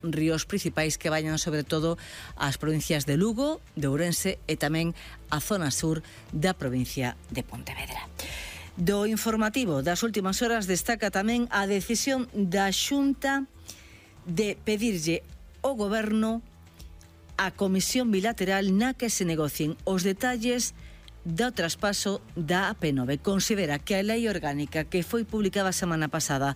ríos principais que bañan sobre todo as provincias de Lugo, de Ourense e tamén a zona sur da provincia de Pontevedra. Do informativo das últimas horas destaca tamén a decisión da Xunta de pedirlle ao Goberno a comisión bilateral na que se negocien os detalles do traspaso da AP9. Considera que a lei orgánica que foi publicada a semana pasada